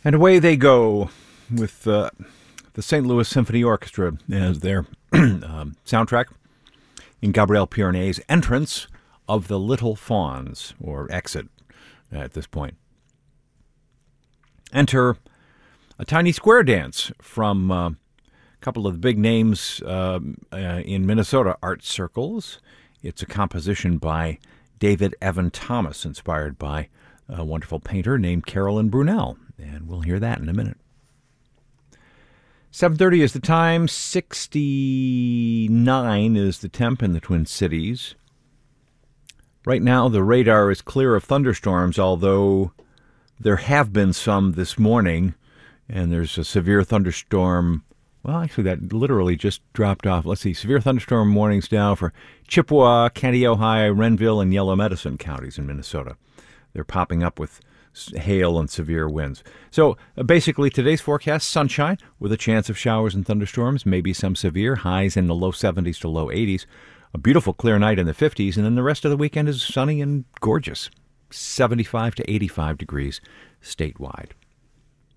And away they go with the St. Louis Symphony Orchestra as their soundtrack in Gabriel Piernet's entrance of the Little Fawns, or exit at this point. Enter a tiny square dance from a couple of the big names in Minnesota art circles. It's a composition by David Evan Thomas, inspired by a wonderful painter named Carolyn Brunel, and we'll hear that in a minute. 7:30 is the time, 69 is the temp in the Twin Cities. Right now, the radar is clear of thunderstorms, although there have been some this morning, and there's a severe thunderstorm. Well, actually, that literally just dropped off. Let's see, severe thunderstorm warnings now for Chippewa, Caney, Ohio, Renville, and Yellow Medicine counties in Minnesota. They're popping up with hail and severe winds. So basically today's forecast, sunshine with a chance of showers and thunderstorms, maybe some severe, highs in the low 70s to low 80s, a beautiful clear night in the 50s, and then the rest of the weekend is sunny and gorgeous, 75 to 85 degrees statewide.